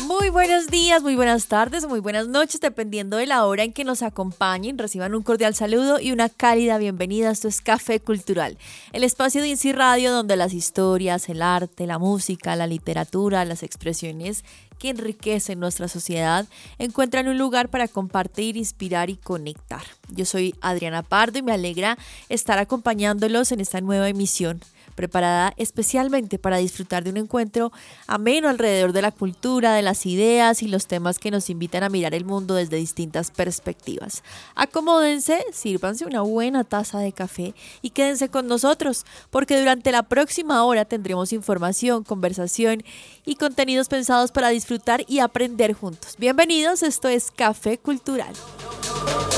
Muy buenos días, muy buenas tardes, muy buenas noches, dependiendo de la hora en que nos acompañen. Reciban un cordial saludo y una cálida bienvenida. Esto es Café Cultural, el espacio de INSI Radio donde las historias, el arte, la música, la literatura, las expresiones que enriquecen nuestra sociedad encuentran un lugar para compartir, inspirar y conectar. Yo soy Adriana Pardo y me alegra estar acompañándolos en esta nueva emisión, preparada especialmente para disfrutar de un encuentro ameno alrededor de la cultura, de las ideas y los temas que nos invitan a mirar el mundo desde distintas perspectivas. Acomódense, sírvanse una buena taza de café y quédense con nosotros, porque durante la próxima hora tendremos información, conversación y contenidos pensados para disfrutar y aprender juntos. Bienvenidos, esto es Café Cultural.